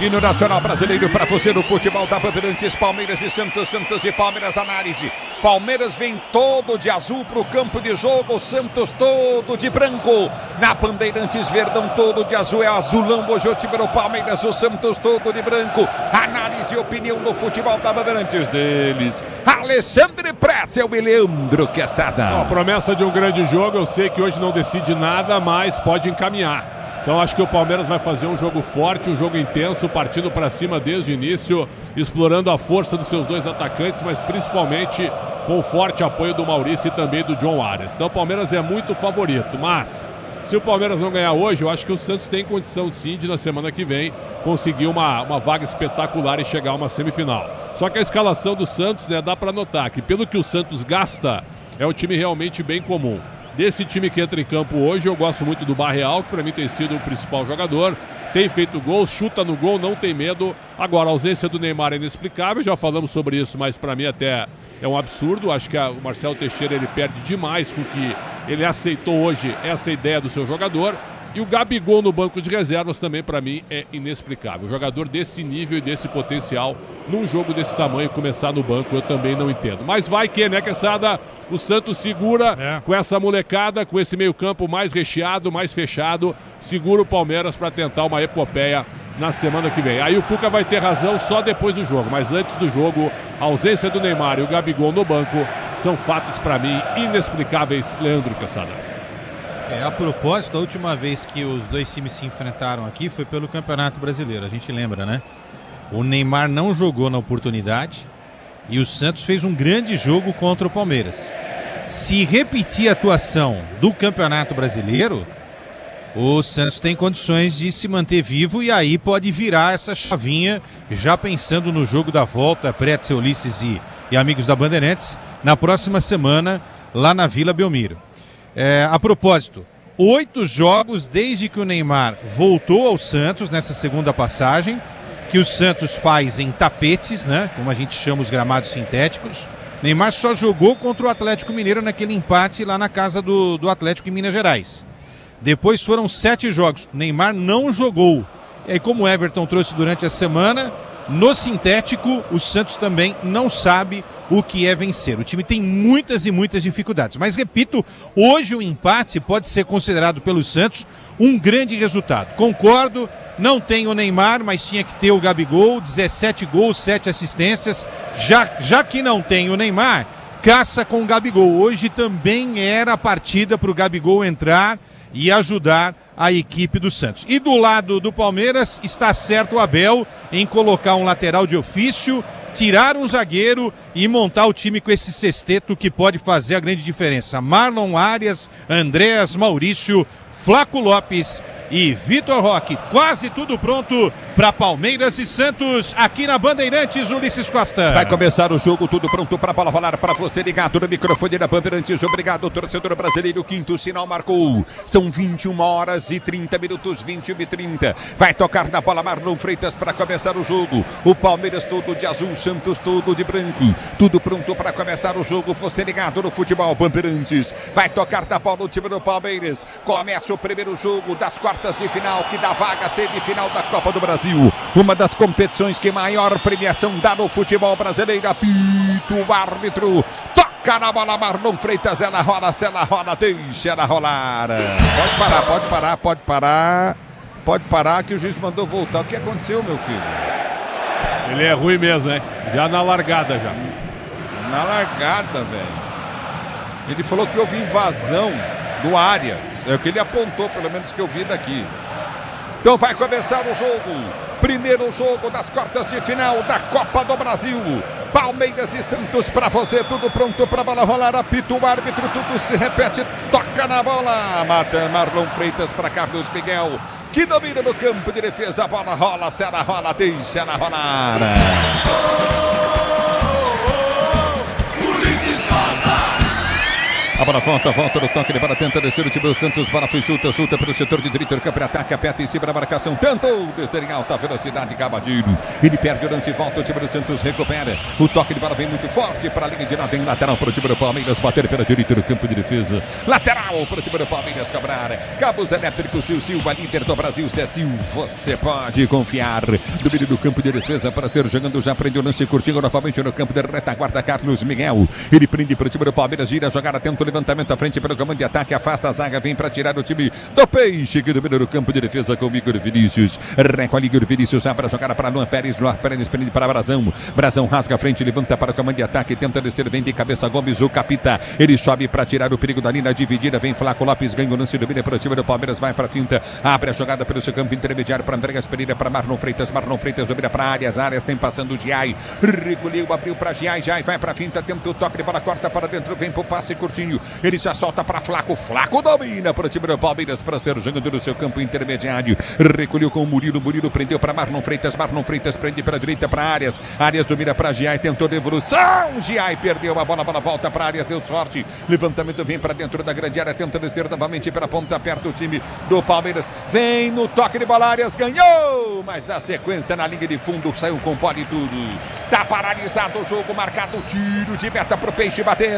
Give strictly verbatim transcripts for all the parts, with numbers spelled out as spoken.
aqui no Nacional Brasileiro para você no futebol da Bandeirantes, Palmeiras e Santos, Santos e Palmeiras, análise. Palmeiras vem todo de azul para o campo de jogo, Santos todo de branco. Na Bandeirantes, Verdão todo de azul, é azulão hoje o time do Palmeiras, o Santos todo de branco. Análise e opinião no futebol da Bandeirantes deles. Alexandre Pretzel e Leandro Quesada. A promessa de um grande jogo, eu sei que hoje não decide nada, mas pode encaminhar. Então acho que o Palmeiras vai fazer um jogo forte, um jogo intenso, partindo para cima desde o início, explorando a força dos seus dois atacantes, mas principalmente com o forte apoio do Maurício e também do John Arias. Então o Palmeiras é muito favorito, mas se o Palmeiras não ganhar hoje, eu acho que o Santos tem condição sim de na semana que vem conseguir uma, uma vaga espetacular e chegar a uma semifinal. Só que a escalação do Santos, né, dá para notar que pelo que o Santos gasta, é um time realmente bem comum. Desse time que entra em campo hoje, eu gosto muito do Barreal, que para mim tem sido o principal jogador. Tem feito gol, chuta no gol, não tem medo. Agora, a ausência do Neymar é inexplicável, já falamos sobre isso, mas para mim até é um absurdo. Acho que a, o Marcelo Teixeira ele perde demais com que ele aceitou hoje essa ideia do seu jogador. E o Gabigol no banco de reservas também, para mim, é inexplicável. Jogador desse nível e desse potencial, num jogo desse tamanho, começar no banco, eu também não entendo. Mas vai que, né, Quesada? O Santos segura é. com essa molecada, com esse meio campo mais recheado, mais fechado, segura o Palmeiras para tentar uma epopeia na semana que vem. Aí o Cuca vai ter razão só depois do jogo, mas antes do jogo, a ausência do Neymar e o Gabigol no banco são fatos, para mim, inexplicáveis, Leandro Quesada. É, a propósito, a última vez que os dois times se enfrentaram aqui foi pelo Campeonato Brasileiro, a gente lembra, né? O Neymar não jogou na oportunidade e o Santos fez um grande jogo contra o Palmeiras. Se repetir a atuação do Campeonato Brasileiro, o Santos tem condições de se manter vivo e aí pode virar essa chavinha, já pensando no jogo da volta, Pretzel, Ulisses e, e amigos da Bandeirantes, na próxima semana, lá na Vila Belmiro. É, a propósito, oito jogos desde que o Neymar voltou ao Santos nessa segunda passagem, que o Santos faz em tapetes, né? Como a gente chama os gramados sintéticos. Neymar só jogou contra o Atlético Mineiro naquele empate lá na casa do, do Atlético em Minas Gerais. Depois foram sete jogos. Neymar não jogou. E aí, como o Everton trouxe durante a semana, no sintético, o Santos também não sabe o que é vencer. O time tem muitas e muitas dificuldades. Mas, repito, hoje o empate pode ser considerado pelo Santos um grande resultado. Concordo, não tem o Neymar, mas tinha que ter o Gabigol, dezessete gols, sete assistências. Já, já que não tem o Neymar, caça com o Gabigol. Hoje também era a partida para o Gabigol entrar e ajudar a equipe do Santos. E do lado do Palmeiras está certo o Abel em colocar um lateral de ofício, tirar um zagueiro e montar o time com esse sexteto que pode fazer a grande diferença. Marlon Arias, Andréas, Maurício, Flaco Lopes e Vitor Roque. Quase tudo pronto para Palmeiras e Santos aqui na Bandeirantes, Ulisses Costa. Vai começar o jogo, tudo pronto para a bola rolar para você ligado no microfone da Bandeirantes. Obrigado, torcedor brasileiro. O quinto sinal marcou. São vinte e uma horas e trinta minutos, vinte e uma e trinta. Vai tocar na bola Marlon Freitas para começar o jogo. O Palmeiras todo de azul, Santos todo de branco. Tudo pronto para começar o jogo. Você ligado no futebol Bandeirantes. Vai tocar na bola o time do Palmeiras. Começa o primeiro jogo das quartas de final que dá vaga semifinal da Copa do Brasil. Uma das competições que maior premiação dá no futebol brasileiro. Apito o árbitro. Toca na bola Marlon Freitas. Ela rola, se ela rola, deixa ela rolar. Pode parar, pode parar, pode parar. Pode parar que o juiz mandou voltar. O que aconteceu, meu filho? Ele é ruim mesmo, né? Já na largada já. Na largada, velho. Ele falou que houve invasão do Arias. É o que ele apontou, pelo menos que eu vi daqui. Então vai começar o jogo. Primeiro jogo das quartas de final da Copa do Brasil. Palmeiras e Santos para você. Tudo pronto para a bola rolar. Apita o árbitro. Tudo se repete. Toca na bola. Mata Marlon Freitas para Carlos Miguel, que domina no campo de defesa. A bola rola. Se ela rola, deixa ela rolar. A bola volta, volta no toque de bola, tenta descer o time do Santos, bola foi chuta, chuta pelo setor de direito, campo de ataque, aperta em cima da marcação, tentou descer em alta velocidade, Gabadinho, ele perde o lance, volta, o time do Santos recupera, o toque de bola vem muito forte para a linha de lado, em lateral para o time do Palmeiras, bater pela direita do campo de defesa, lateral para o time do Palmeiras cobrar, Cabos Elétricos, Sil Silva, líder do Brasil, Cecil, você pode confiar, domínio do campo de defesa para ser jogando, já prendeu o lance, curtinho novamente no campo de retaguarda, Carlos Miguel, ele prende para o time do Palmeiras, gira, jogar atento, levantamento à frente pelo comando de ataque, afasta a zaga, vem para tirar o time do Peixe, que domina no campo de defesa com o Igor Vinícius. Recolhe Igor Vinícius, abre a jogada para Luan Pérez, Luan Pérez prende para Brazão. Brazão rasga a frente, levanta para o comando de ataque, tenta descer, vem de cabeça Gomes, o capita. Ele sobe para tirar o perigo da linha dividida, vem Flaco Lopes, ganha o lance, domina para o time do Palmeiras, vai para a finta, abre a jogada pelo seu campo intermediário para Andreas Pereira, para Marlon Freitas, Marlon Freitas domina para áreas, áreas tem passando o Giai, recolheu, abriu para Giai, Giai vai para a finta, tenta o toque de bola, corta para dentro, vem para o passe curtinho. Ele já solta para Flaco, Flaco domina para o time do Palmeiras para ser jogador do seu campo intermediário, recolheu com o Murilo, Murilo prendeu para Marlon Freitas, Marlon Freitas prende para a direita para Arias, Arias domina para Giai, tentou devolução, Giai perdeu a bola, a bola volta para Arias, deu sorte, levantamento vem para dentro da grande área, tenta descer novamente pela ponta, aperta o time do Palmeiras, vem no toque de bola, Arias ganhou, mas na sequência na linha de fundo saiu com pole e tudo, tá paralisado o jogo, marcado o tiro de meta para o Peixe bater.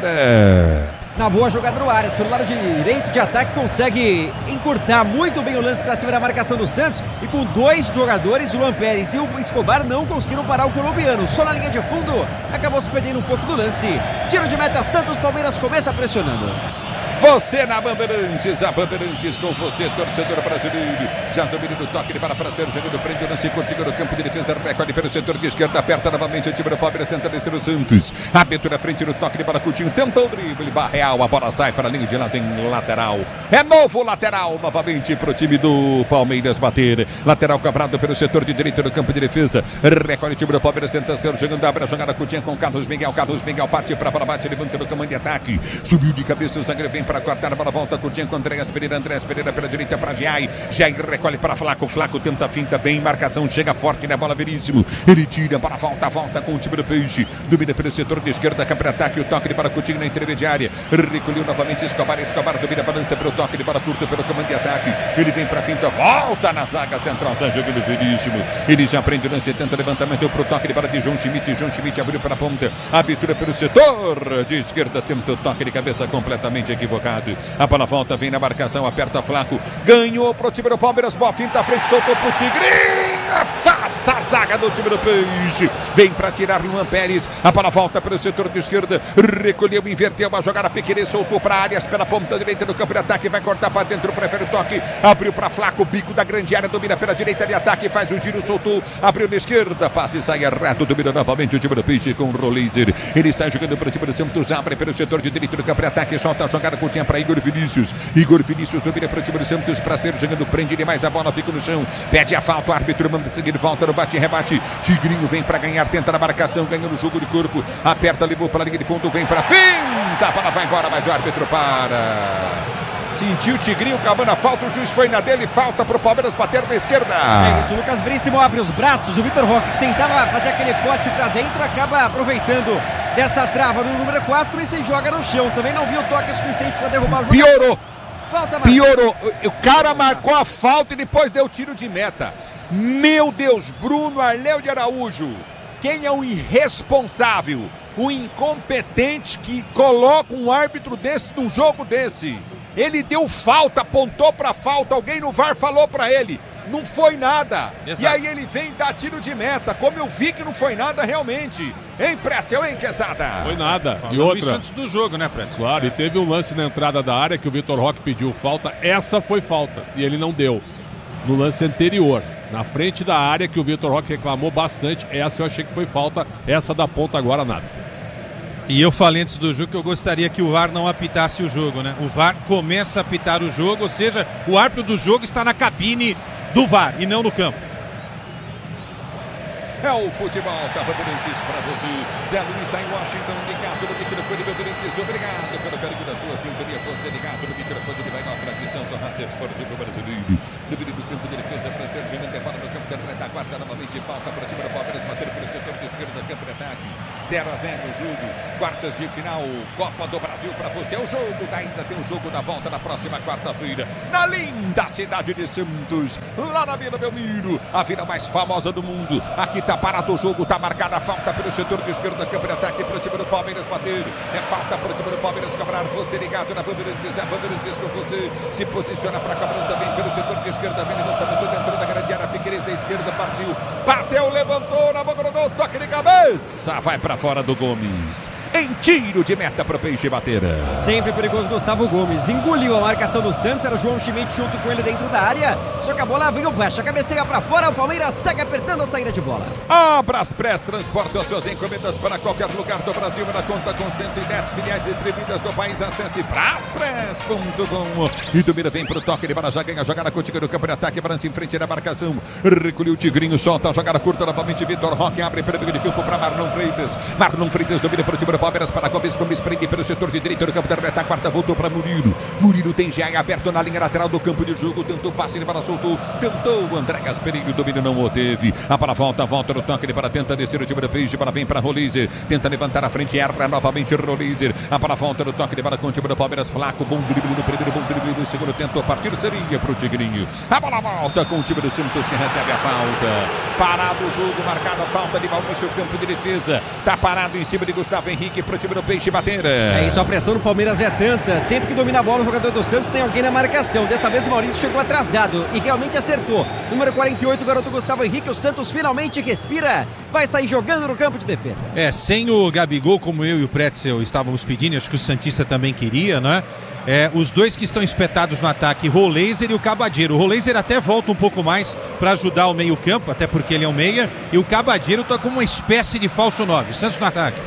Na boa jogada do Arias, pelo lado direito de ataque, consegue encurtar muito bem o lance para cima da marcação do Santos. E com dois jogadores, o Luan Pérez e o Escobar, não conseguiram parar o colombiano. Só na linha de fundo, acabou se perdendo um pouco do lance. Tiro de meta, Santos, Palmeiras começa pressionando. Você na Bandeirantes, a Bandeirantes com você, torcedor brasileiro. Já domina do toque de bola para ser jogando, prende o lance curtinho no campo de defesa, recolhe pelo setor de esquerda, aperta novamente o time do Palmeiras, tenta descer o Santos. Abertura frente no toque de bola curtinho, tentou o drible, Barreal, a bola sai para a linha de lado em lateral. É novo lateral, novamente para o time do Palmeiras bater. Lateral cobrado pelo setor de direita no campo de defesa. Recolhe o time do Palmeiras, tenta ser jogando, abre a jogada curtinha com Carlos Miguel. Carlos Miguel parte para a bola, bate, levanta no comando de ataque. Subiu de cabeça o zagueiro, vem para cortar a bola, volta curtinha com Andreas Pereira, Andreas Pereira pela direita para Giai, Giai recolhe para Flaco, Flaco tenta a finta bem, marcação chega forte na bola, Veríssimo, ele tira para a volta, volta com o time do Peixe, domina pelo setor de esquerda, capra ataque, o toque de bola curtinho na intermediária, recolheu novamente Escobar, Escobar domina, balança para o toque de bola curta pelo comando de ataque, ele vem para a finta, volta na zaga central, já jogando Veríssimo, ele já prende o lance, tenta levantamento para o toque de bola de João Schmidt, João Schmidt abriu para a ponta, abertura pelo setor de esquerda, tenta o toque de cabeça completamente equivocado. A bola volta, vem na marcação, aperta Flaco, ganhou pro time do Palmeiras, boa finta à frente, soltou pro Tigrinho, afasta a zaga do time do Peixe, vem para tirar Luan Pérez, a bola volta pelo setor de esquerda, recolheu, inverteu uma jogada pequena, soltou para Arias pela ponta direita do campo de ataque, vai cortar para dentro, prefere o toque, abriu para Flaco, bico da grande área, domina pela direita de ataque, faz o giro, soltou, abriu na esquerda, passe, sai errado, domina novamente o time do Peixe com o Roleiser, ele sai jogando para o time do Santos, abre pelo setor de direito do campo de ataque, solta a jogada curtinha para Igor Vinícius, Igor Vinícius domina para o time do Santos para ser jogando, prende demais a bola, fica no chão, pede a falta, o árbitro manda seguir, volta no bate e rebate, Tigrinho vem para ganhar, tenta na marcação, ganha no jogo de corpo, aperta, levou para a linha de fundo, vem para finta, a bola vai embora, mas o árbitro para. Sentiu o Tigrinho cavando a falta, o juiz foi na dele, falta para o Palmeiras bater na esquerda. É isso, o Lucas Veríssimo abre os braços, o Vitor Roque que tentava fazer aquele corte para dentro, acaba aproveitando dessa trava no número quatro e se joga no chão, também não viu o toque suficiente para derrubar o jogo. Piorou. Falta, Piorou, o cara marcou a falta e depois deu tiro de meta. Meu Deus, Bruno Arléu de Araújo, quem é o irresponsável, o incompetente que coloca um árbitro desse num jogo desse? Ele deu falta, apontou pra falta, alguém no V A R falou pra ele, não foi nada. Exato. E aí ele vem dar tiro de meta, como eu vi que não foi nada realmente. Hein, Pretzel, hein, Quesada? Foi nada. Falando e outra isso antes do jogo, né, Pretzel? Claro, e teve um lance na entrada da área que o Vitor Roque pediu falta, essa foi falta, e ele não deu. No lance anterior, na frente da área que o Vitor Roque reclamou bastante, essa eu achei que foi falta, essa da ponta agora nada. E eu falei antes do jogo que eu gostaria que o V A R não apitasse o jogo, né? O V A R começa a apitar o jogo, ou seja, o árbitro do jogo está na cabine do V A R e não no campo. É o futebol, tá Bandeirantes para você. Zé Luiz está em Washington, ligado no microfone Bandeirantes. Obrigado pelo carinho da sua sintonia. Você ligado no microfone de maior transmissão do Rádio Esportivo Brasileiro. No meio do campo de defesa para ser Júnior, depara no campo campo de retaguarda, novamente falta para o time do Palmeiras, bater pelo setor do esquerdo do campo de ataque. zero a zero o jogo, quartas de final, Copa do Brasil para você. O jogo da ida tem o jogo da volta na próxima quarta-feira, na linda cidade de Santos, lá na Vila Belmiro, a vila mais famosa do mundo. Aqui tá parado o jogo, tá marcada a falta pelo setor do esquerdo do campo de ataque para o time do Palmeiras bater. É falta para o time do Palmeiras cobrar. Você ligado na Bandeirantes, a Bandeirantes com você se posiciona para a cobrança, vem pelo setor de esquerda, vem levantamento dentro da grande área, Piquerez da esquerda, partiu, bateu, levantou, na boca do gol, toque de cabeça, vai para fora do Gomes, em tiro de meta para o Peixe bater. Sempre perigoso Gustavo Gomes, engoliu a marcação do Santos, era o João Schmidt junto com ele dentro da área, só que a bola veio baixa, cabeceia para fora, o Palmeiras segue apertando a saída de bola. A Braspress transporta as suas encomendas para qualquer lugar do Brasil, na conta com cento e dez filiais distribuídas no país. Acesse braspress ponto com e do Mira vem pro toque de bola, já ganha a jogada contigo no campo de ataque, balança em frente da marcação, recolheu o Tigrinho, solta a jogada curta novamente, Vitor Roque abre pelo meio de campo para Marlon Freitas, Marlon Freitas domina para o time do Palmeiras, para Gomes, Gomes prende pelo setor de direito do campo da reta, quarta voltou para Murilo, Murilo tem G A aberto na linha lateral do campo de jogo, tentou passe de bola, soltou, tentou, André Gasperini, o domínio não o teve, a bola volta, volta no toque de bola, tenta descer o time do Peixe, bola vem para Rolizer, tenta levantar a frente, erra novamente Rolizer, a bola volta no toque de bola com o time do Palmeiras, Flaco, bom drible no primeiro, bom drible no segundo, tentou partir, seria para o Tigrinho, a bola volta com o time do Santos que recebe a falta, parado o jogo, marcada a falta de Maurício, campo de defesa, tá parado em cima de Gustavo Henrique para o time do Peixe bater. É isso, a pressão do Palmeiras é tanta, sempre que domina a bola o jogador do Santos tem alguém na marcação, dessa vez o Maurício chegou atrasado e realmente acertou, número quarenta e oito, o garoto Gustavo Henrique, o Santos finalmente respira, vai sair jogando no campo de defesa. É, sem o Gabigol, como eu e o Pretzel estávamos pedindo, acho que o Santista também queria, né? É, os dois que estão espetados no ataque, Rolizer e o Cabadeiro. O Rolizer até volta um pouco mais para ajudar o meio campo, até porque ele é um meia, e o Cabadeiro está como uma espécie de falso nove. Santos no ataque.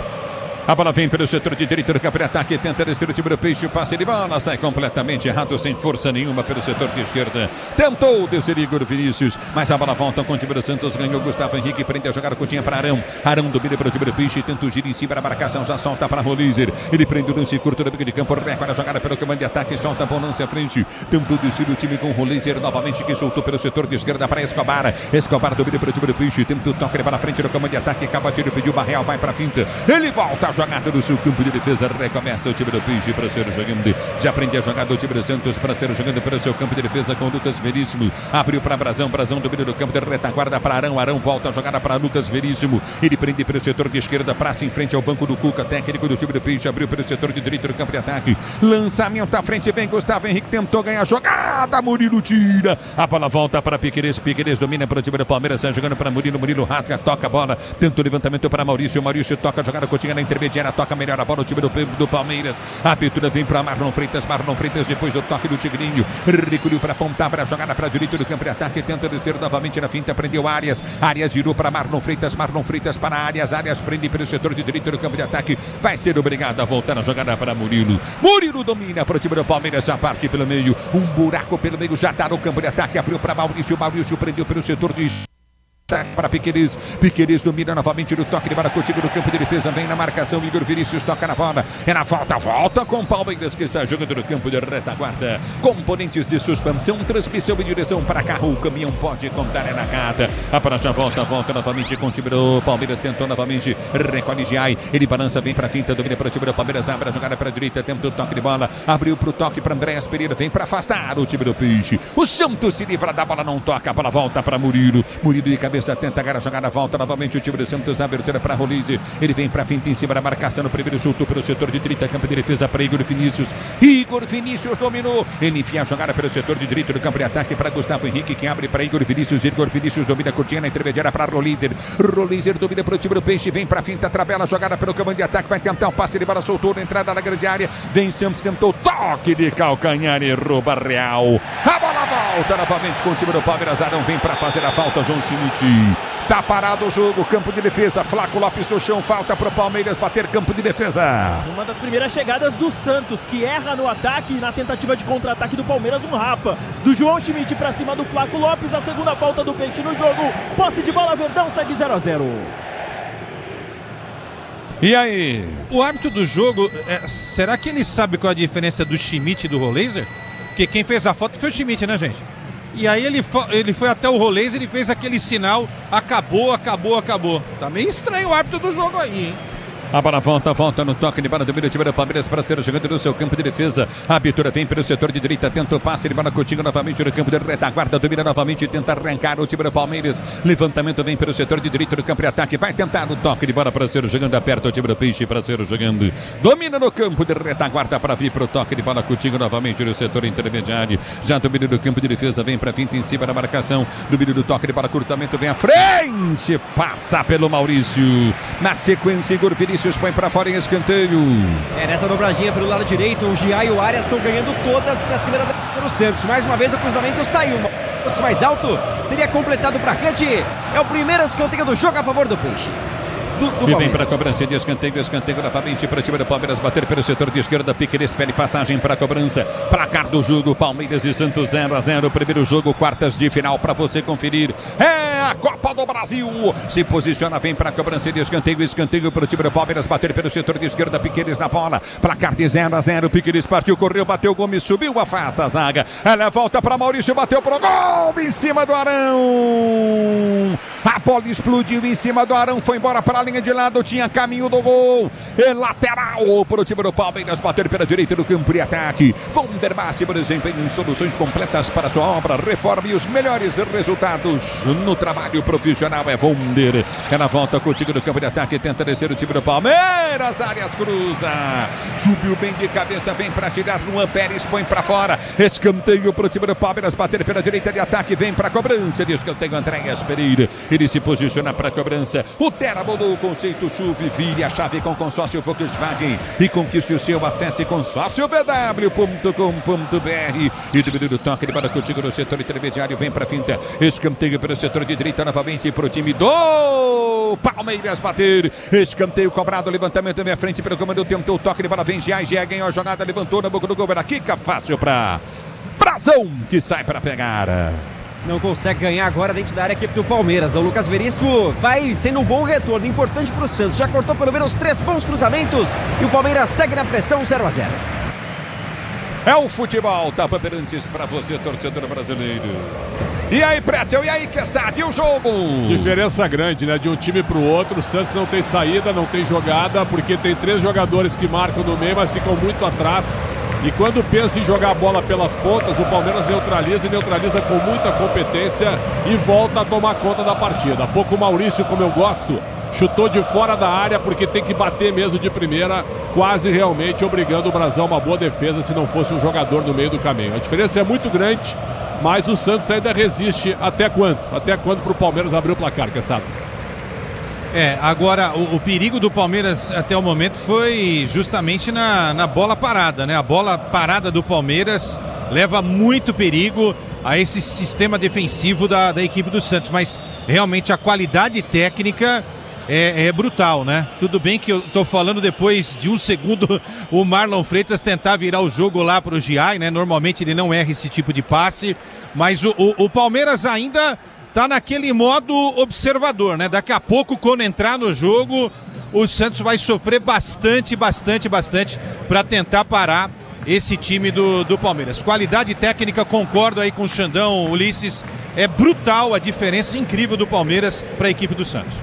A bola vem pelo setor de direito do campo de ataque, tenta descer o time do Peixe, o passe de bola sai completamente errado, sem força nenhuma pelo setor de esquerda. Tentou descer Igor Vinícius, mas a bola volta com o time do Santos, ganhou Gustavo Henrique, prende a jogada curtinha para Arão. Arão domina pelo time do Peixe, tenta o giro em cima da marcação, já solta para Rolizer. Ele prende o lance curto do meio de campo, recolhe a jogada pelo comando de ataque, solta a bom lance à frente. Tentou descer o time com o Rolizer novamente, que soltou pelo setor de esquerda para Escobar. Escobar domina pelo time do Peixe, tenta o toque para frente no comando de ataque, Cabadeiro pediu Barreal, vai para a finta. Ele volta a jogada no seu campo de defesa, recomeça o time do Peixe para ser jogando, já prende a jogada do time do Santos para ser jogando pelo seu campo de defesa com o Lucas Veríssimo, abriu para Brazão, Brazão domina do campo de retaguarda para Arão, Arão volta a jogada para Lucas Veríssimo, ele prende pelo setor de esquerda, praça em frente ao banco do Cuca, técnico do time do Peixe, abriu pelo setor de direito do campo de ataque, lançamento à frente, vem Gustavo Henrique, tentou ganhar a jogada, Murilo tira, a bola volta para Piquerez, Piquerez domina para o time do Palmeiras, sai jogando para Murilo, Murilo rasga, toca a bola, tenta o levantamento para Maurício, Maurício toca a jogada continha na intermediária, toca melhor a bola, o time do, do Palmeiras, a abertura vem para Marlon Freitas, Marlon Freitas depois do toque do Tigrinho, recolheu para apontar para a jogada para direito do campo de ataque, tenta descer novamente na finta, prendeu Arias, Arias girou para Marlon Freitas, Marlon Freitas para Arias, Arias prende pelo setor de direito do campo de ataque, vai ser obrigado a voltar a jogada para Murilo, Murilo domina para o time do Palmeiras, a parte pelo meio, um buraco pelo meio, já está no campo de ataque, abriu para Maurício, Maurício prendeu pelo setor de para Piquerez, Piquerez domina novamente no toque de bola contigo no campo de defesa, vem na marcação, Igor Vinícius toca na bola, é na volta, volta com o Palmeiras que está jogando no campo de retaguarda, componentes de suspensão, transmissão e direção para carro, o caminhão pode contar é na rata, a prancha volta, volta novamente com o time do Palmeiras, tentou novamente, recolhe Giai, ele balança, vem para a finta, domina para o time do Palmeiras, abre a jogada para a direita, tenta o toque de bola, abriu para o toque para Andréas Pereira, vem para afastar o time do Peixe, o Santos se livra da bola, não toca, a bola volta para Murilo, Murilo de cabeça, tenta a jogada, volta novamente o time do Santos, abertura para Rolizer, ele vem para finta em cima da marcação, no primeiro soltou pelo setor de direita, campo de defesa para Igor Vinícius, Igor Vinícius dominou, ele enfia a jogada pelo setor de direito do campo de ataque para Gustavo Henrique, que abre para Igor Vinícius, Igor Vinícius domina a curtinha na intermediária para Rolizer, Rolizer domina para o time do Peixe, vem para finta, tabela, jogada pelo comando de ataque, vai tentar o passe de bola, soltou na entrada da grande área, vem Santos, tentou toque de calcanhar e rouba Real, a bola volta novamente com o time do Palmeiras, Arão vem para fazer a falta, João Schmidt, tá parado o jogo, campo de defesa, Flaco Lopes no chão, falta pro Palmeiras bater campo de defesa. Uma das primeiras chegadas do Santos, que erra no ataque, na tentativa de contra-ataque do Palmeiras, um rapa do João Schmidt pra cima do Flaco Lopes, a segunda falta do Peixe no jogo, posse de bola, Verdão segue zero a zero. E aí? O árbitro do jogo, é, será que ele sabe qual é a diferença do Schmidt e do Rolizer? Porque quem fez a falta foi o Schmidt, né, gente? E aí ele, ele foi até o Rolês, ele fez aquele sinal, acabou, acabou, acabou. Tá meio estranho o árbitro do jogo aí, hein? A bola volta, volta no toque de bola do meio time do Palmeiras para ser jogando no seu campo de defesa. A abertura vem pelo setor de direita, tenta o passe de bola contigo novamente no campo de retaguarda, domina novamente, tenta arrancar o time do Palmeiras. Levantamento vem pelo setor de direita do campo de ataque, vai tentar o toque de bola para ser jogando, aperta o time do Peixe para ser jogando. Domina no campo de retaguarda para vir para o toque de bola contigo novamente no setor intermediário. Já domina no campo de defesa, vem para finta em cima da marcação. Domina do toque de bola, cruzamento vem à frente, passa pelo Maurício. Na sequência, Igor Vinícius põe para fora em escanteio. É, nessa dobradinha pelo lado direito, o Gia e o Arias estão ganhando todas para cima do Santos. Mais uma vez o cruzamento saiu. Mais alto, teria completado para frente. É o primeiro escanteio do jogo a favor do Peixe. Do, do e vem para a cobrança de escanteio, escanteio novamente para o time do Palmeiras bater pelo setor de esquerda, Piqueires pede passagem para a cobrança, placar do jogo, Palmeiras e Santos zero a zero, primeiro jogo, quartas de final para você conferir, é a Copa do Brasil, se posiciona, vem para a cobrança de escanteio, escanteio para o time do Palmeiras bater pelo setor de esquerda, Piqueires na bola, placar de zero a zero, Piqueires partiu, correu, bateu, Gomes subiu, afasta a zaga, ela volta para Maurício, bateu pro gol, em cima do Arão, a bola explodiu em cima do Arão, foi embora para a linha de lado, tinha caminho do gol, é lateral para o time do Palmeiras, bater pela direita do campo de ataque, Vonder máximo desempenho em soluções completas para sua obra, reforma e os melhores resultados no trabalho profissional, é Vonder, ela volta contigo no campo de ataque, tenta descer o time do Palmeiras, Arias cruza, subiu bem de cabeça, vem para tirar, Luan Pérez põe para fora, escanteio para o time do Palmeiras, bater pela direita de ataque, vem para a cobrança de escanteio, Andréas Pereira, ele se posiciona para a cobrança, o Tera mudou o conceito, chuve, vire a chave com consórcio Volkswagen e conquiste o seu, acesse consórcio v w ponto com ponto b r e do do toque de bola contigo no setor intermediário, vem para a finta, escanteio pelo setor de direita novamente para o time do Palmeiras bater, escanteio cobrado, levantamento vem à frente pelo comando, tentou o toque de bola, vem Gia, Gia ganhou a jogada, levantou na boca do gol, era quica fácil para Brazão, que sai para pegar. Não consegue ganhar agora dentro da área a equipe do Palmeiras. O Lucas Veríssimo vai sendo um bom retorno, importante para o Santos. Já cortou pelo menos três bons cruzamentos e o Palmeiras segue na pressão, zero a zero. É o futebol, Tapa Perantes para você, torcedor brasileiro. E aí, Pretzel, e aí, Quesada, e o jogo? Diferença grande, né? De um time para o outro. O Santos não tem saída, não tem jogada, porque tem três jogadores que marcam no meio, mas ficam muito atrás. E quando pensa em jogar a bola pelas pontas, o Palmeiras neutraliza e neutraliza com muita competência e volta a tomar conta da partida. Há pouco o Maurício, como eu gosto, chutou de fora da área porque tem que bater mesmo de primeira, quase realmente obrigando o Brazão a uma boa defesa se não fosse um jogador no meio do caminho. A diferença é muito grande, mas o Santos ainda resiste até quando? Até quando para o Palmeiras abrir o placar, quem sabe? É, agora o, o perigo do Palmeiras até o momento foi justamente na, na bola parada, né? A bola parada do Palmeiras leva muito perigo a esse sistema defensivo da, da equipe do Santos, mas realmente a qualidade técnica é, é brutal, né? Tudo bem que eu tô falando depois de um segundo o Marlon Freitas tentar virar o jogo lá pro Giai, né? Normalmente ele não erra esse tipo de passe, mas o, o, o Palmeiras ainda tá naquele modo observador, né? Daqui a pouco, quando entrar no jogo, o Santos vai sofrer bastante, bastante, bastante para tentar parar esse time do, do Palmeiras. Qualidade técnica, concordo aí com o Xandão, Ulisses, é brutal a diferença incrível do Palmeiras para a equipe do Santos.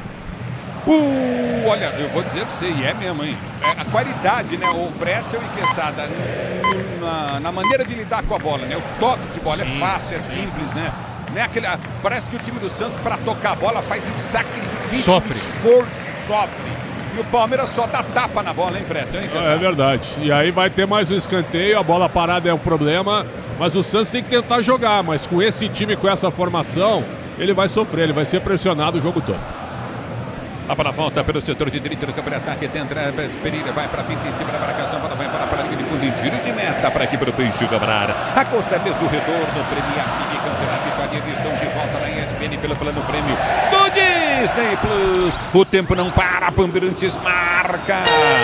Uh, olha, eu vou dizer para você, e é mesmo, hein? É, a qualidade, né? O Pretzel e Quesada na, na maneira de lidar com a bola, né? O toque de bola sim, é fácil, é simples, né? Né? Aquele, parece que o time do Santos, para tocar a bola, faz um sacrifício, sofre. um esforço, sofre. E o Palmeiras só dá tapa na bola, hein, Pretzel? Hein, é verdade. E aí vai ter mais um escanteio, a bola parada é um problema, mas o Santos tem que tentar jogar, mas com esse time, com essa formação, ele vai sofrer, ele vai ser pressionado o jogo todo. A bola volta pelo setor de direita do campo de ataque, tem Andrés Pereira, vai para a finta em cima da marcação, a bola vai para a linha de fundo em tiro de meta para aqui para o Peixe cobrar. A Costa mesmo do retorno, Premier League, Campeonato Italiano, estão de volta na E S P N pelo plano prêmio do Disney Plus. O tempo não para, Bandeirantes marca.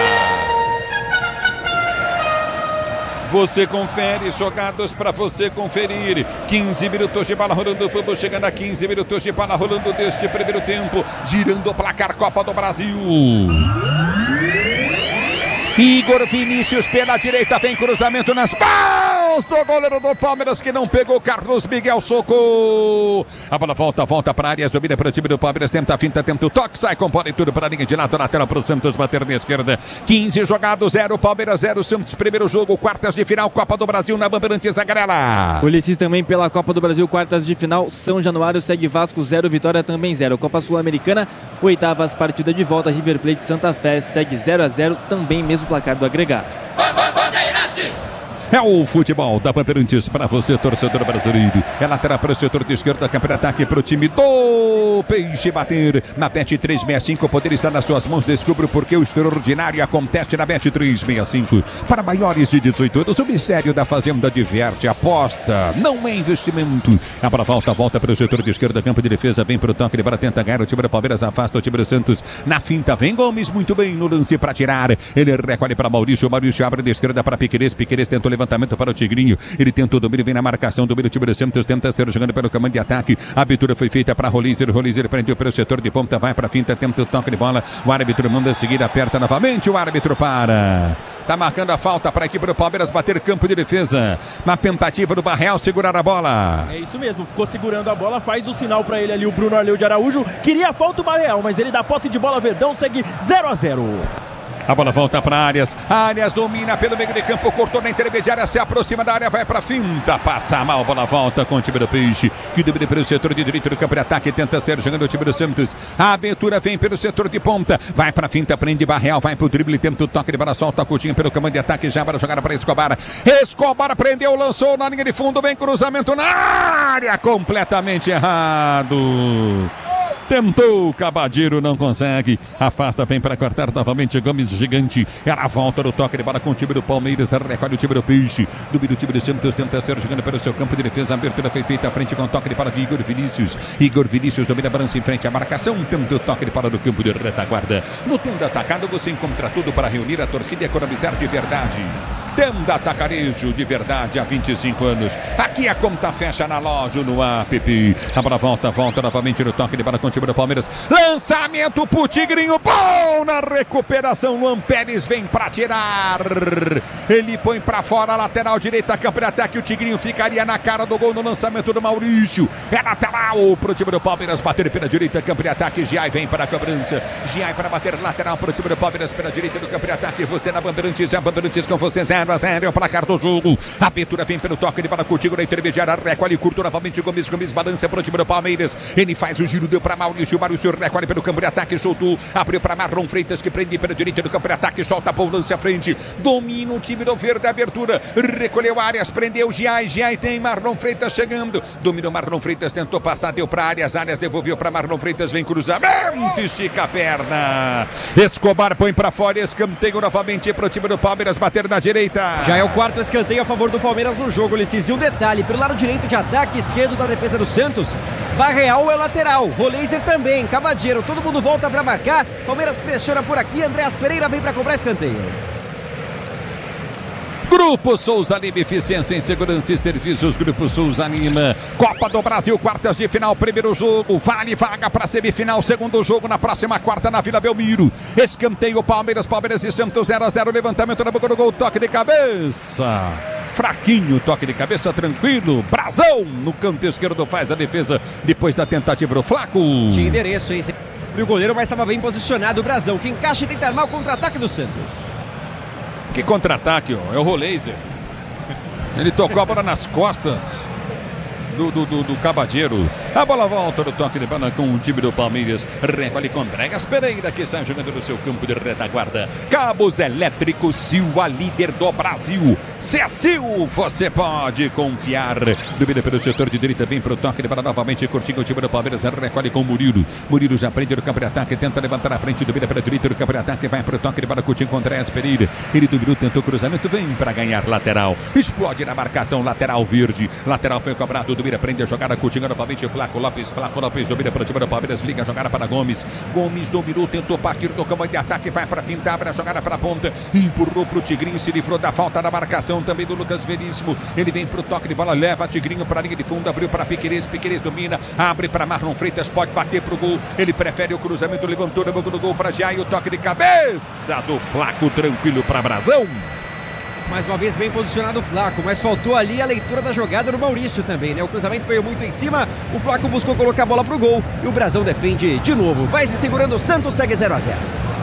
Você confere, jogados para você conferir. quinze minutos de bola rolando, vamos chegando a quinze minutos de bola rolando deste primeiro tempo, girando o placar Copa do Brasil. Igor Vinícius pela direita, vem cruzamento nas palmas susto, goleiro do Palmeiras que não pegou, Carlos Miguel, soco. A bola volta, volta para áreas, domina para o time do Palmeiras, tenta a finta, tenta o toque, sai com bola e tudo para a linha de lado, lateral para o Santos, bater na esquerda. quinze jogados, zero Palmeiras, zero Santos, primeiro jogo, quartas de final, Copa do Brasil na Bandeirantes, Zagarela. Ulisses também pela Copa do Brasil, quartas de final, São Januário segue Vasco, zero, Vitória também zero. Copa Sul-Americana, oitavas, partida de volta, River Plate Santa Fé segue zero a zero, também mesmo placar do agregado. É o futebol da Bandeirantes para você, torcedor brasileiro. É lateral para o setor de esquerda, campo de ataque para o time do Peixe bater. Na Bet trezentos e sessenta e cinco, o poder está nas suas mãos. Descubra porque o extraordinário acontece na Bet trezentos e sessenta e cinco. Para maiores de dezoito anos, o mistério da Fazenda diverte. Aposta, não é investimento. A bola volta, volta para o setor de esquerda, campo de defesa. Vem para o toque, ele tenta ganhar. O time do Palmeiras afasta o time do Santos. Na finta, vem Gomes muito bem no lance para tirar. Ele recolhe para Maurício. Maurício abre de esquerda para Piquerez. Piquerez tentou levantamento para o Tigrinho, ele tenta o domínio, vem na marcação, domínio o time do Santos, tenta ser jogando pelo comando de ataque, a abertura foi feita para Rolizer, Rolizer prendeu pelo setor de ponta, vai para a finta, tenta o toque de bola, o árbitro manda seguir, aperta novamente, o árbitro para, tá marcando a falta para a equipe do Palmeiras bater campo de defesa, na tentativa do Barreal segurar a bola. É isso mesmo, ficou segurando a bola, faz o sinal para ele ali, o Bruno Arleu de Araújo, queria a falta o Barreal, mas ele dá posse de bola, Verdão segue zero a zero. A bola volta para Arias. Arias domina pelo meio de campo, cortou na intermediária, se aproxima da área, vai para finta, passa mal, bola volta com o time do Peixe, que domina pelo setor de direito do campo de ataque, tenta ser jogando o time do Santos. A abertura vem pelo setor de ponta, vai para finta, prende Barreal, vai para o drible, tenta o toque de bola, solta a Coutinho pelo comando de ataque, já para jogar para Escobar. Escobar prendeu, lançou na linha de fundo, vem cruzamento na área, completamente errado. Tentou, Cabadeiro não consegue. Afasta, vem para cortar novamente Gomes gigante. Ela volta no toque de bola com o time do Palmeiras. Recolhe o time do Peixe. Domina o time do Santos. Tenta ser jogando pelo seu campo de defesa. A abertura foi feita à frente com o toque de bola de Igor Vinícius. Igor Vinícius domina a balança em frente à marcação. Tenta o toque de bola do campo de retaguarda. No Tenda Atacado você encontra tudo para reunir a torcida e economizar de verdade. Tenda Atacarejo de verdade há vinte e cinco anos. Aqui a conta fecha na loja no app. A bola volta, volta novamente no toque de bola com o time do Palmeiras. Lançamento pro Tigrinho. Bom na recuperação. Luan Pérez vem para tirar. Ele põe para fora a lateral direita. Campo de ataque. O Tigrinho ficaria na cara do gol no lançamento do Maurício. É lateral pro time do Palmeiras. Bater pela direita. Campo de ataque. Giai vem para a cobrança. Giai para bater lateral pro time do Palmeiras pela direita do campo de ataque. Você na Bandeirantes. A Bandeirantes com você. zero a zero. É o placar do jogo. A abertura vem pelo toque de bola contigo na intermediária. Recolhe curto novamente. Gomes. Gomes balança pro time do Palmeiras. Ele faz o giro. Deu para Maurício. Maurício recolhe pelo campo de ataque. Soltou. Abriu para Marlon Freitas que prende pela direita do campo de ataque. Solta a bom lance à frente. Domina o time do Verde. Abertura. Recolheu Arias. Prendeu Giai. Giai tem Marlon Freitas chegando. Dominou Marlon Freitas. Tentou passar. Deu para Arias. Arias devolveu para Marlon Freitas. Vem cruzamento. Estica a perna. Escobar põe para fora. Escanteio novamente para o time do Palmeiras bater na direita. Já é o quarto escanteio a favor do Palmeiras no jogo. Ulisses, e um detalhe, pelo lado direito de ataque, esquerdo da defesa do Santos, Barreal é lateral, Rolizer também, Cabadeiro, todo mundo volta para marcar, Palmeiras pressiona por aqui, Andréas Pereira vem para cobrar escanteio. Grupo Souza Lima, eficiência em segurança e serviços. Grupo Souza Lima, Copa do Brasil, quartas de final, primeiro jogo, vale vaga para semifinal, segundo jogo na próxima quarta na Vila Belmiro. Escanteio Palmeiras, Palmeiras e Santos zero a zero, levantamento na boca do gol, toque de cabeça. Fraquinho, toque de cabeça, tranquilo. Brazão no canto esquerdo faz a defesa depois da tentativa do Flaco. Tinha endereço, hein? E o goleiro, mas estava bem posicionado o Brazão, que encaixa e tenta armar o contra-ataque do Santos. Que contra-ataque, ó. É o Rolizer. Ele tocou a bola nas costas do, do, do, do Cabadeiro. A bola volta no toque de bola com o time do Palmeiras. Recolhe com Andréas Pereira, que sai jogando no seu campo de retaguarda. Cabos elétricos Sil, a líder do Brasil. Se é Sil, você pode confiar. Domina pelo setor de direita, vem pro toque de bola novamente. Curtindo o time do Palmeiras. Recolhe com o Murilo. Murilo já prende no campo de ataque, tenta levantar a frente. Domina pela direita do campo de ataque, vai pro toque de bola. Curtindo com Andréas Pereira. Ele dominou, tentou cruzamento, vem para ganhar lateral. Explode na marcação, lateral verde. Lateral foi cobrado. Domina, prende a jogada. Curtindo novamente. Flaco Lopes. Flaco Lopes domina para o time do Palmeiras. Liga a jogada para Gomes. Gomes dominou, tentou partir do campo de ataque. Vai para quinta, abre a jogada para a ponta. Empurrou para o Tigrinho. Se livrou da falta da marcação também do Lucas Veríssimo. Ele vem para o toque de bola. Leva Tigrinho para a linha de fundo. Abriu para Piquerez. Piquerez domina. Abre para Marlon Freitas. Pode bater para o gol. Ele prefere o cruzamento. Levantou no banco do gol para Giai. O toque de cabeça do Flaco. Tranquilo para Brazão. Mais uma vez bem posicionado o Flaco, mas faltou ali a leitura da jogada do Maurício também, né? O cruzamento veio muito em cima, o Flaco buscou colocar a bola pro gol e o Brasão defende de novo. Vai se segurando, o Santos segue zero a zero.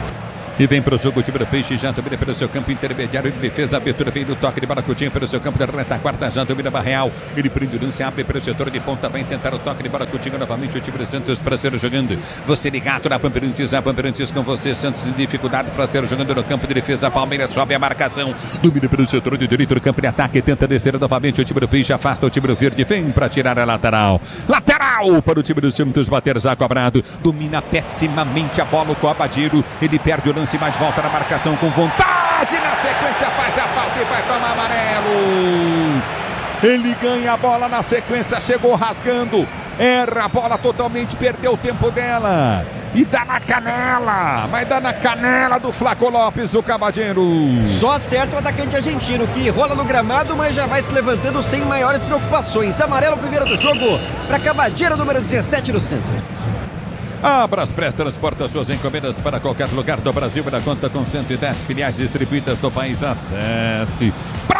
E vem para o jogo o time do Peixe, já domina pelo seu campo intermediário de defesa, a abertura vem do toque de bola Coutinho pelo seu campo da retaguarda, já domina Barreal, ele prende o lance, abre pelo setor de ponta, vai tentar o toque de bola Coutinho novamente, o time do Santos para ser jogando, você ligado na Pamperantes, a Pamperantes com você, Santos em dificuldade para ser jogando no campo de defesa, Palmeiras sobe a marcação, domina pelo setor de direito do campo de ataque, tenta descer novamente, o time do Peixe afasta o time do Verde, vem para tirar a lateral, lateral para o time do Santos, bater já cobrado, domina pessimamente a bola, o Coabadiro, ele perde o lance, mas volta na marcação com vontade, na sequência faz a falta e vai tomar amarelo. Ele ganha a bola na sequência, chegou rasgando, erra a bola totalmente, perdeu o tempo dela e dá na canela, mas dá na canela do Flaco Lopes, o Cavadeiro. Só acerta o atacante argentino, que rola no gramado, mas já vai se levantando sem maiores preocupações. Amarelo primeiro do jogo para Cavadeiro, número dezessete do Santos. A Braspress transporta suas encomendas para qualquer lugar do Brasil. Ela conta com cento e dez filiais distribuídas no país. Acesse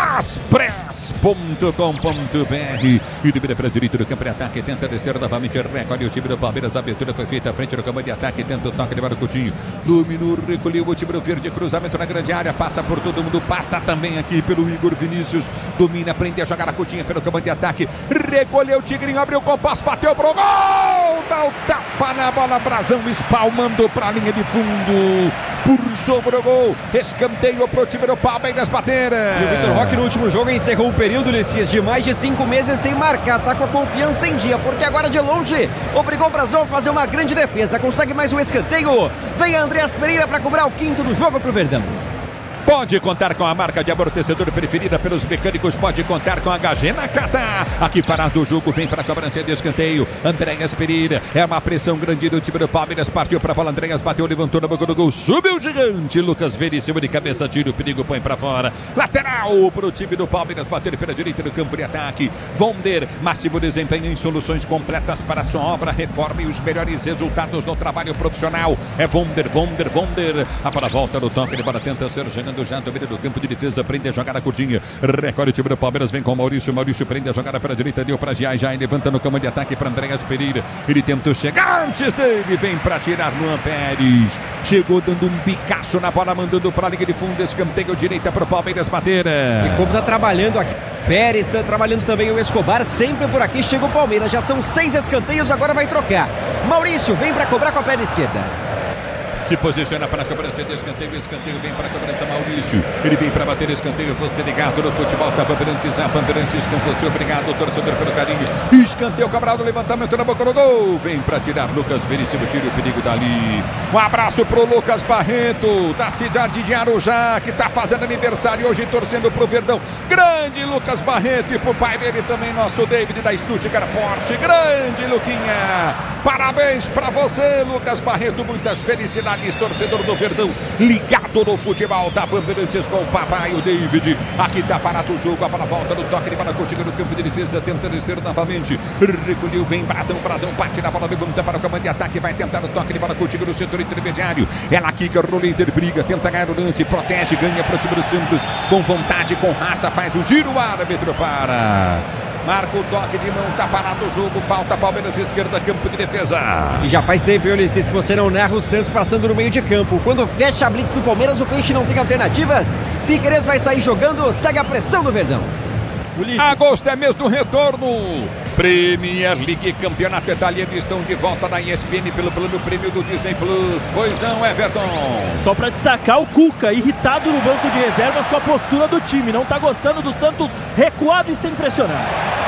braspress ponto com ponto br. E libera para o direito do campo de ataque. Tenta descer novamente. Recolhe o time do Palmeiras. A abertura foi feita à frente do campo de ataque. Tenta o toque de bola Coutinho. Dominou, recolheu o time do Verde. Cruzamento na grande área. Passa por todo mundo. Passa também aqui pelo Igor Vinícius. Domina, prende a jogada Coutinho pelo campo de ataque. Recolheu o Tigrinho. Abriu o compasso. Bateu pro gol. Dá o tapa na bola. Brasão espalmando para a linha de fundo, puxou pro gol, escanteio pro time do Palmeiras bater. E o Vitor Roque no último jogo encerrou um período, Ulisses, de mais de cinco meses sem marcar, tá com a confiança em dia, porque agora de longe obrigou o Brasão a fazer uma grande defesa, consegue mais um escanteio, vem Andreas Pereira para cobrar o quinto do jogo pro Verdão. Pode contar com a marca de amortecedor preferida pelos mecânicos, pode contar com a H G Nakata. Aqui farás do jogo, vem para a cobrança de escanteio. Andreas Pereira, é uma pressão grande do time do Palmeiras, partiu para a bola, Andreas bateu, levantou na boca do gol, subiu o gigante, Lucas Veríssimo de cabeça, tira o perigo, põe para fora. Lateral para o time do Palmeiras, bater pela direita do campo de ataque. Vonder, máximo desempenho em soluções completas para a sua obra, reforma e os melhores resultados no trabalho profissional. É Vonder, Vonder, Vonder. A para a volta do toque de bola, tenta ser jogando já domina do campo de defesa, prende a jogada curtinha, recolhe o time do Palmeiras, vem com o Maurício, Maurício prende a jogada para a direita, deu para Giai, Giai levanta no campo de ataque para Andreas Pereira, ele tentou chegar antes dele, vem para tirar Luan Pérez, chegou dando um bicaço na bola, mandando para a linha de fundo, escanteio direita para o Palmeiras bater. E como tá trabalhando aqui, Pérez está trabalhando também o Escobar, sempre por aqui chega o Palmeiras, já são seis escanteios, agora vai trocar. Maurício vem para cobrar com a perna esquerda. Se posiciona para a cobrança de escanteio, escanteio vem para a cobrança Maurício, ele vem para bater escanteio, você ligado no futebol, tá Pamperantes, a Pamperantes com você, obrigado torcedor pelo carinho, escanteio cobrado, levantamento na boca do gol, vem para tirar Lucas Veríssimo, tira o perigo dali, um abraço pro Lucas Barreto, da cidade de Arujá, que tá fazendo aniversário hoje, torcendo pro Verdão, grande Lucas Barreto, e pro pai dele também, nosso David da Stuttgart Porsche, grande Luquinha, parabéns para você Lucas Barreto, muitas felicidades, torcedor do Verdão, ligado no futebol da Pamperantes com o papai, o David. Aqui tá parado o jogo, a bola volta no toque de bola Coutinho no campo de defesa, tenta descer novamente. Recolheu, vem Brasão, Brasão bate na bola, levanta para o comando de ataque, vai tentar o toque de bola Coutinho no setor intermediário. Ela quica, Rolaser briga, tenta ganhar o lance, protege, ganha para o time do Santos, com vontade, com raça, faz o giro, o árbitro para. Marca o toque de mão, tá parado o jogo, falta Palmeiras esquerda, campo de defesa. E já faz tempo, Ulisses, que você não narra o Santos passando no meio de campo. Quando fecha a blitz do Palmeiras, o Peixe não tem alternativas. Piquerez vai sair jogando, segue a pressão do Verdão. Ulisses. Agosto é mês do retorno. Premier League, campeonato italiano, estão de volta na E S P N pelo plano prêmio do Disney Plus. Pois não, Everton? Só para destacar o Cuca, irritado no banco de reservas com a postura do time. Não tá gostando do Santos recuado e sem pressionar.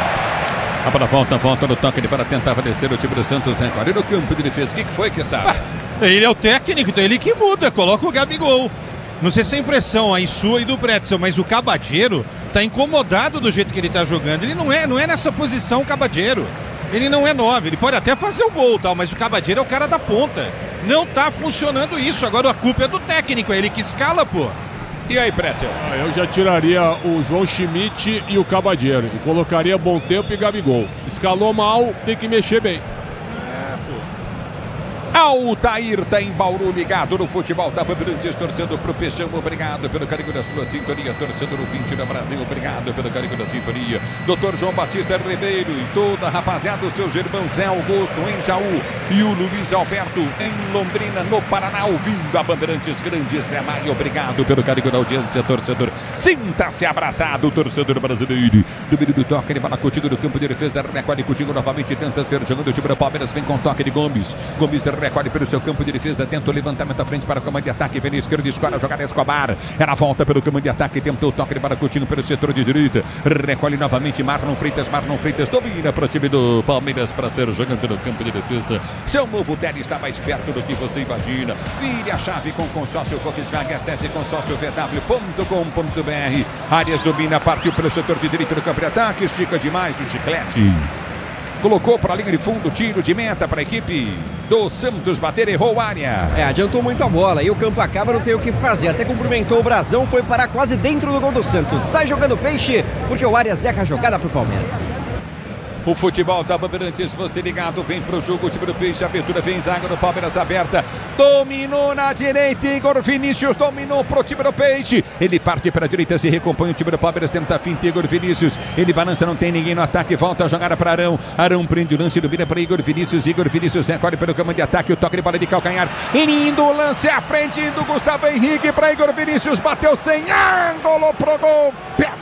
A bola volta, volta no toque de para tentar descer o time do Santos. Recolhe no campo de defesa. O que, que foi que sabe? Ah, ele é o técnico, então ele que muda, coloca o Gabigol. Não sei se é impressão aí sua e do Bretzel, mas o Cabadeiro tá incomodado do jeito que ele tá jogando. Ele não é, não é nessa posição o Cabadeiro. Ele não é nove, ele pode até fazer o gol, tal, mas o Cabadeiro é o cara da ponta. Não tá funcionando isso. Agora a culpa é do técnico, é ele que escala, pô. E aí, Bretzel? Ah, eu já tiraria o João Schmidt e o Cabadeiro. E colocaria Bom Tempo e Gabigol. Escalou mal, tem que mexer bem. Altair tá em Bauru, ligado no futebol da Bandeirantes, torcendo pro Peixão. Obrigado pelo carinho da sua sintonia, torcedor vinte do Brasil. Obrigado pelo carinho da sintonia. Doutor João Batista Ribeiro e toda a rapaziada, os seus irmãos Zé Augusto em Jaú e o Luiz Alberto em Londrina, no Paraná, ouvindo a Bandeirantes. Grande Zé Maio, obrigado pelo carinho da audiência, torcedor. Sinta-se abraçado, torcedor brasileiro. Domínio do toque, ele vai contigo no campo de defesa. Recolhe contigo novamente, tenta ser jogando o time do Palmeiras. Vem com toque de Gomes. Gomes recolhe pelo seu campo de defesa, tenta o levantamento à frente para o comando de ataque, vem na esquerda, escolhe a jogada Escobar, ela volta pelo comando de ataque, tenta o toque de Baracutinho pelo setor de direita, recolhe novamente Marlon Freitas, Marlon Freitas domina para o time do Palmeiras para ser jogando no campo de defesa. Seu novo Tele está mais perto do que você imagina. Vire a chave com consórcio Volkswagen, acesse consórcio v w ponto com ponto b r. Arias domina, partiu pelo setor de direita do campo de ataque, estica demais o chiclete. Colocou para a linha de fundo, tiro de meta para a equipe do Santos bater, errou a área. É, adiantou muito a bola e o campo acaba, não tem o que fazer. Até cumprimentou o Brazão, foi parar quase dentro do gol do Santos. Sai jogando peixe, porque o Arias erra a jogada para o Palmeiras. O futebol da Bandeirantes, você ligado, vem pro jogo, o time do Peixe, abertura, vem zaga do Palmeiras aberta, dominou na direita, Igor Vinícius dominou pro time do Peixe, ele parte para a direita, se recompõe, o time do Palmeiras tenta finta, Igor Vinícius, ele balança, não tem ninguém no ataque, volta a jogada para Arão, Arão prende o lance, domina para Igor Vinícius, Igor Vinícius recolhe pelo campo de ataque, o toque de bola de calcanhar, lindo lance à frente do Gustavo Henrique para Igor Vinícius, bateu sem ângulo pro gol,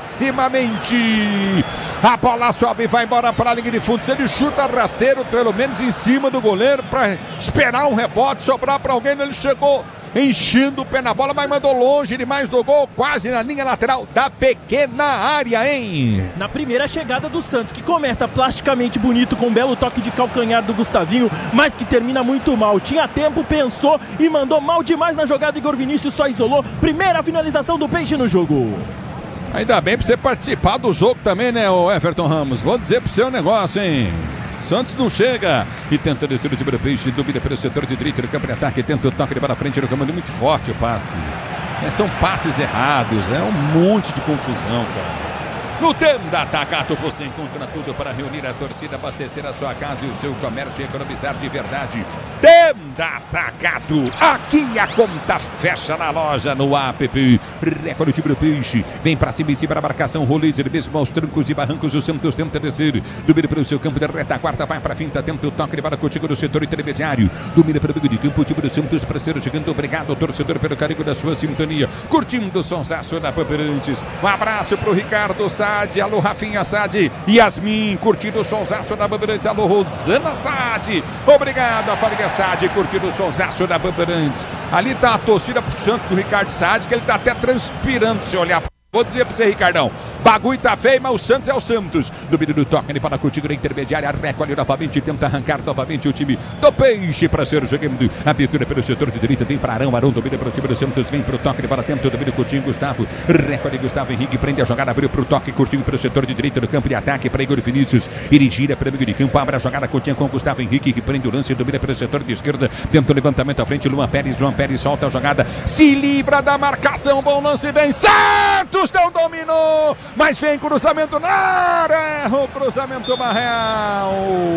pessimamente, a bola sobe e vai embora para a linha de fundo, se ele chuta rasteiro, pelo menos em cima do goleiro, para esperar um rebote, sobrar para alguém, ele chegou enchendo o pé na bola, mas mandou longe demais do gol, quase na linha lateral da pequena área, hein? Na primeira chegada do Santos, que começa plasticamente bonito, com um belo toque de calcanhar do Gustavinho, mas que termina muito mal. Tinha tempo, pensou e mandou mal demais na jogada. Igor Vinícius só isolou. Primeira finalização do Peixe no jogo. Ainda bem pra você participar do jogo também, né, o Everton Ramos? Vou dizer pro seu negócio, hein? Santos não chega e tenta descer o time do Peixe, domina pelo setor de direito do campo de ataque, tenta o toque de bola à frente no comando, muito forte o passe. É, são passes errados, é um monte de confusão, cara. No Tenda Atacado você encontra tudo para reunir a torcida, abastecer a sua casa e o seu comércio e economizar de verdade. Tenda Atacado, aqui a conta fecha na loja, no app. Recorde o time do Peixe, vem para cima em cima da marcação, Rolês, mesmo aos trancos e barrancos, o Santos tenta descer, domina pelo seu campo de retaguarda, vai para a finta, tenta o toque de bola contigo no setor intermediário, domina pelo meio de campo, o time do Santos para ser chegando, obrigado torcedor pelo carinho da sua sintonia, curtindo o sonsaço da Bandeirantes, um abraço pro Ricardo Sade, alô Rafinha Sade, Yasmin, curtindo o sonsaço da Bandeirantes, alô Rosana Sade, obrigado a família Sade, curtindo o sonsaço da Bandeirantes, ali tá a torcida pro Santos do Ricardo Sade, que ele tá até transpirando se olhar. Vou dizer pra você, Ricardão, bagulho tá feio, mas o Santos é o Santos. Domínio do toque, ele para contigo na intermediária, recolhe novamente, tenta arrancar novamente o time do Peixe para ser jogando. Abertura pelo setor de direita, vem para Arão, Arão domina para o time do Santos, vem pro toque, ele para tenta o domínio Coutinho, Gustavo, recolhe Gustavo Henrique, prende a jogada, abriu pro toque, Coutinho pelo setor de direita do campo de ataque para Igor Vinícius, ele gira para o meio de campo, abre a jogada, Coutinho com Gustavo Henrique, que prende o lance, domina pelo setor de esquerda, tenta o levantamento à frente, Luan Pérez, Luan Pérez solta a jogada, se livra da marcação, bom lance, vem Santos! Não dominou, mas vem cruzamento na área, o cruzamento Barreal.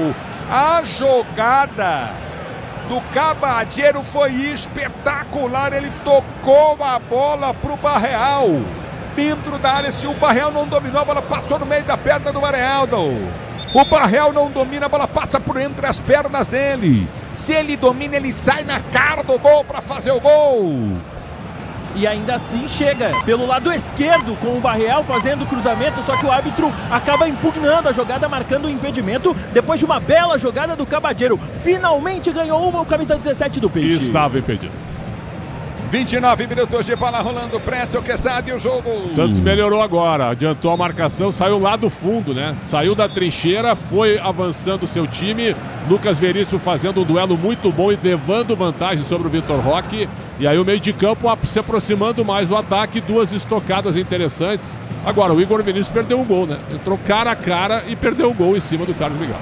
A jogada do Cabadeiro foi espetacular, ele tocou a bola pro Barreal dentro da área, se o Barreal não dominou, a bola passou no meio da perna do Barreal. O Barreal não domina, a bola passa por entre as pernas dele, se ele domina, ele sai na cara do gol para fazer o gol. E ainda assim chega pelo lado esquerdo com o Barreal fazendo o cruzamento, só que o árbitro acaba impugnando a jogada, marcando o impedimento, depois de uma bela jogada do Cabadeiro. Finalmente ganhou uma, o camisa dezessete do Peixe. Estava impedido. vinte e nove minutos de bola rolando, Pretzel, Quesada e o jogo. Santos melhorou agora, adiantou a marcação, saiu lá do fundo, né? Saiu da trincheira, foi avançando o seu time. Lucas Veríssimo fazendo um duelo muito bom e levando vantagem sobre o Vitor Roque. E aí o meio de campo se aproximando mais do ataque, duas estocadas interessantes. Agora o Igor Vinícius perdeu um gol, né? Entrou cara a cara e perdeu o gol em cima do Carlos Miguel.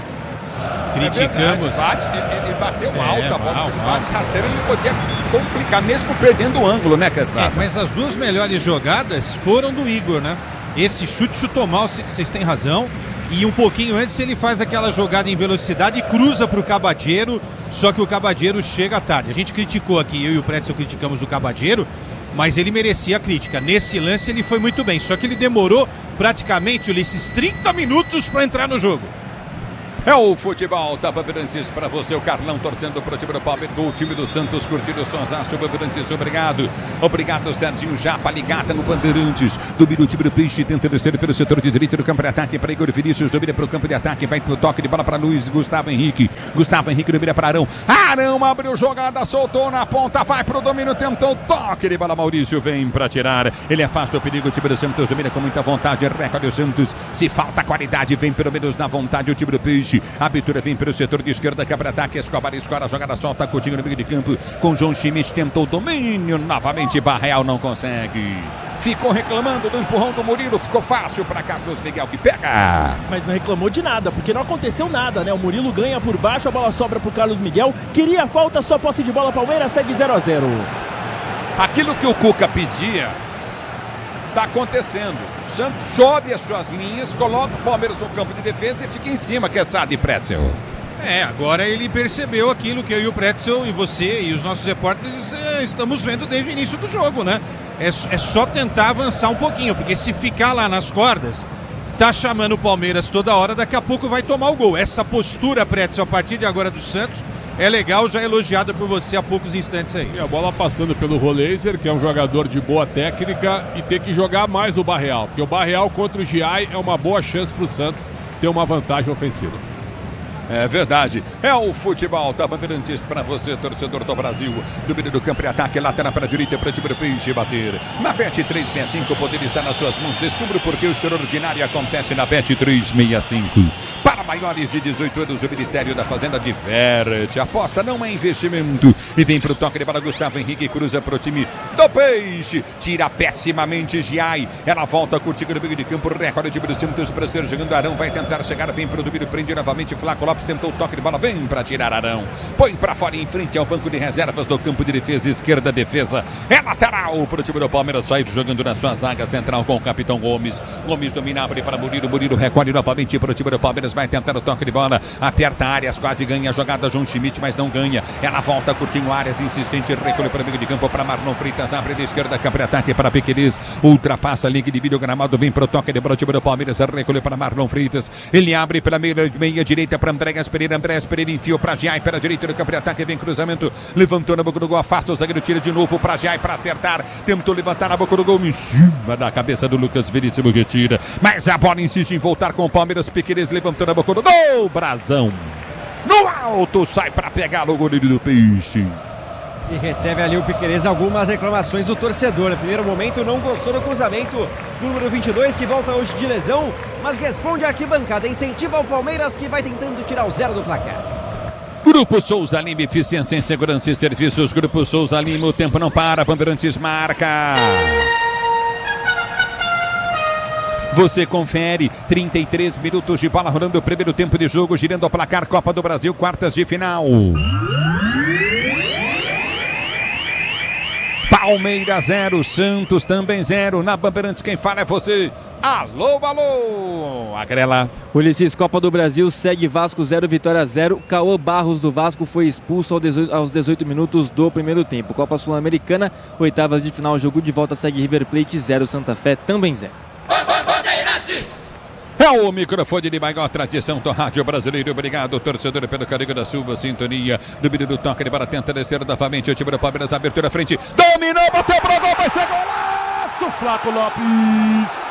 Criticamos. É bate, ele, ele bateu é, alta, mal, ele bate rasteiro, ele podia complicar mesmo perdendo o ângulo, né, Cassata? É, mas as duas melhores jogadas foram do Igor, né? Esse chute chutou mal, vocês têm razão. E um pouquinho antes ele faz aquela jogada em velocidade e cruza para o Cabadeiro, só que o Cabadeiro chega tarde. A gente criticou aqui, eu e o Pretzel criticamos o Cabadeiro, mas ele merecia a crítica. Nesse lance ele foi muito bem, só que ele demorou praticamente, Ulisses, trinta minutos para entrar no jogo. É o futebol da Bandeirantes para você, o Carlão torcendo para o time do Palmeiras, o time do Santos curtindo o sonsaço. Bandeirantes, obrigado. Obrigado, Serginho Japa, ligada no Bandeirantes. Domina o time do Peixe, tenta descer pelo setor de direito do campo de ataque para Igor Vinícius, domina para o campo de ataque, vai para o toque de bola para Luiz Gustavo Henrique. Gustavo Henrique domina para Arão. Arão abriu jogada, soltou na ponta, vai para o domínio, tentou o toque de bola. Maurício vem para tirar. Ele afasta o perigo, o time do Santos domina com muita vontade. Recorde o Santos, se falta qualidade, vem pelo menos na vontade o time do Peixe. A abertura vem pelo setor de esquerda, quebra ataque, Escobar escora, a jogada solta, Coutinho no meio de campo, com João Schmidt, tentou o domínio, novamente Barreal não consegue. Ficou reclamando do empurrão do Murilo, ficou fácil para Carlos Miguel que pega. Mas não reclamou de nada, porque não aconteceu nada, né? O Murilo ganha por baixo, a bola sobra para o Carlos Miguel, queria a falta, só posse de bola, Palmeiras segue zero a zero. Aquilo que o Cuca pedia está acontecendo. O Santos sobe as suas linhas, coloca o Palmeiras no campo de defesa e fica em cima, que é Sade e Pretzel. É, agora ele percebeu aquilo que eu e o Pretzel e você e os nossos repórteres é, estamos vendo desde o início do jogo, né? É, é só tentar avançar um pouquinho, porque se ficar lá nas cordas, tá chamando o Palmeiras toda hora, daqui a pouco vai tomar o gol. Essa postura, Pretzel, a partir de agora do Santos, é legal, já elogiada por você há poucos instantes aí. E a bola passando pelo Roleiser, que é um jogador de boa técnica, e tem que jogar mais o Barreal, porque o Barreal contra o Giai é uma boa chance para o Santos ter uma vantagem ofensiva. É verdade, é o futebol da Bandeirantes para você, torcedor do Brasil. Domínio do campo de ataque, lateral para a direita para o time do Peixe bater. Na Bet trezentos e sessenta e cinco, o poder está nas suas mãos. Descubra por que o extraordinário acontece na Bet trezentos e sessenta e cinco. Para maiores de dezoito anos, o Ministério da Fazenda diverte. Aposta não é investimento. E vem para o toque de bola, Gustavo Henrique cruza para o time do Peixe. Tira pessimamente Giai. Ela volta curtindo no meio de campo. Recorde o time do Santos para ser jogando. Arão vai tentar chegar, vem para o domínio, prende novamente Flaco Lopes. Tentou o toque de bola, vem para tirar Arão. Põe para fora em frente ao banco de reservas do campo de defesa, esquerda defesa. É lateral para o time do Palmeiras, sair jogando na sua zaga central com o capitão Gomes. Gomes domina, abre para Murilo, Murilo recolhe novamente para o time do Palmeiras, vai tentar o toque de bola, aperta Arias, quase ganha a jogada João Schmidt, mas não ganha. Ela volta curtindo Arias, insistente, recolhe para o meio de campo para Marlon Freitas, abre da esquerda, campo de ataque para Pequenes, ultrapassa a linha de vídeo gramado, vem para o toque de bola, o time do Palmeiras, recolhe para Marlon Freitas, ele abre pela meia, meia direita para Andréas Pereira, Andréas Pereira enfiou para Giai, pela direita do campo de ataque, vem cruzamento, levantou na boca do gol, afasta o zagueiro, tira de novo para Giai para acertar, tentou levantar na boca do gol, em cima da cabeça do Lucas Veríssimo que tira, mas a bola insiste em voltar com o Palmeiras, Pequenes levantou na boca do gol, Brazão, no alto, sai para pegar o goleiro do Peixe. E recebe ali o Piquerez algumas reclamações do torcedor. No primeiro momento não gostou do cruzamento do número vinte e dois, que volta hoje de lesão, mas responde a arquibancada, incentiva o Palmeiras, que vai tentando tirar o zero do placar. Grupo Souza Lima, eficiência em segurança e serviços. Grupo Souza Lima, o tempo não para, Bandeirantes marca. Você confere, trinta e três minutos de bola rolando o primeiro tempo de jogo, girando o placar Copa do Brasil, quartas de final. Palmeiras zero, Santos também zero. Na Bandeirantes quem fala é você. Alô, alô, Agrela. Ulisses, Copa do Brasil segue Vasco zero, Vitória zero. Caô Barros do Vasco foi expulso aos dezoito minutos do primeiro tempo. Copa Sul-Americana, oitavas de final, jogo de volta segue River Plate zero, Santa Fé também zero. É o microfone de maior tradição do rádio brasileiro. Obrigado, torcedor, pelo carinho da sua sintonia. Domínio do toque de bola, tenta descer novamente o time do Palmeiras, abertura à frente. Dominou, bateu pro gol, vai ser golaço, Flaco Lopes.